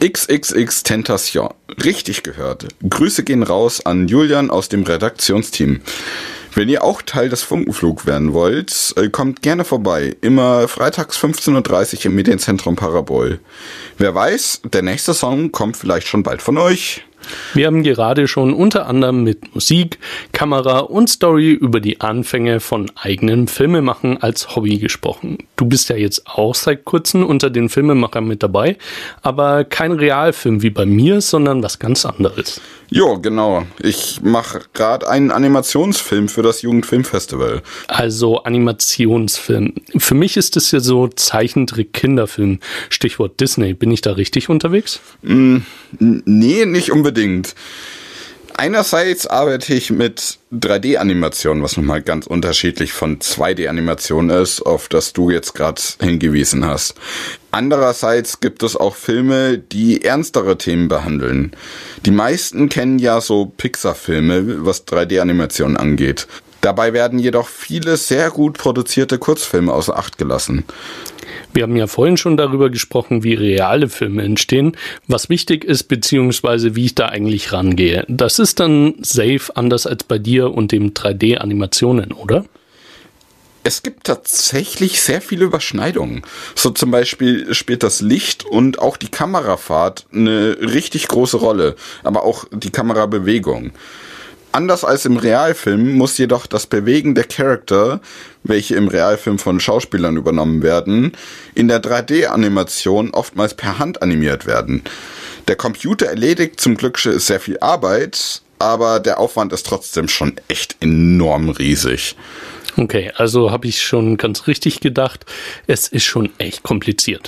XXX Tentation. Richtig gehört. Grüße gehen raus an Julian aus dem Redaktionsteam. Wenn ihr auch Teil des Funkenflug werden wollt, kommt gerne vorbei. Immer freitags 15:30 Uhr im Medienzentrum Parabol. Wer weiß, der nächste Song kommt vielleicht schon bald von euch. Wir haben gerade schon unter anderem mit Musik, Kamera und Story über die Anfänge von eigenem Filmemachen als Hobby gesprochen. Du bist ja jetzt auch seit kurzem unter den Filmemachern mit dabei, aber kein Realfilm wie bei mir, sondern was ganz anderes. Jo, genau. Ich mache gerade einen Animationsfilm für das Jugendfilmfestival. Also Animationsfilm. Für mich ist es ja so Zeichentrick-Kinderfilm. Stichwort Disney. Bin ich da richtig unterwegs? Nee, nicht unbedingt. Einerseits arbeite ich mit 3D-Animationen, was nochmal ganz unterschiedlich von 2D-Animationen ist, auf das du jetzt gerade hingewiesen hast. Andererseits gibt es auch Filme, die ernstere Themen behandeln. Die meisten kennen ja so Pixar-Filme, was 3D-Animationen angeht. Dabei werden jedoch viele sehr gut produzierte Kurzfilme außer Acht gelassen. Wir haben ja vorhin schon darüber gesprochen, wie reale Filme entstehen, was wichtig ist, beziehungsweise wie ich da eigentlich rangehe. Das ist dann safe anders als bei dir und dem 3D-Animationen, oder? Es gibt tatsächlich sehr viele Überschneidungen. So zum Beispiel spielt das Licht und auch die Kamerafahrt eine richtig große Rolle, aber auch die Kamerabewegung. Anders als im Realfilm muss jedoch das Bewegen der Charakter, welche im Realfilm von Schauspielern übernommen werden, in der 3D-Animation oftmals per Hand animiert werden. Der Computer erledigt zum Glück sehr viel Arbeit, aber der Aufwand ist trotzdem schon echt enorm riesig. Okay, also habe ich schon ganz richtig gedacht, es ist schon echt kompliziert.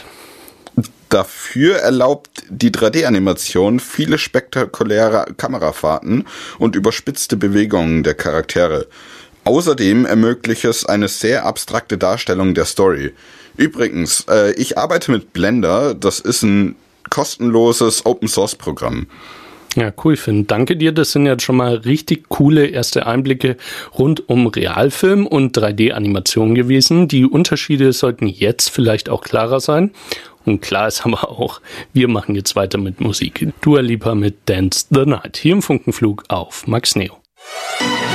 Dafür erlaubt die 3D-Animation viele spektakuläre Kamerafahrten und überspitzte Bewegungen der Charaktere. Außerdem ermöglicht es eine sehr abstrakte Darstellung der Story. Übrigens, ich arbeite mit Blender, das ist ein kostenloses Open-Source-Programm. Ja, cool, Finn. Danke dir. Das sind jetzt schon mal richtig coole erste Einblicke rund um Realfilm und 3D-Animation gewesen. Die Unterschiede sollten jetzt vielleicht auch klarer sein. Und klar ist aber auch, wir machen jetzt weiter mit Musik. Dua Lipa mit Dance the Night hier im Funkenflug auf Max Neo.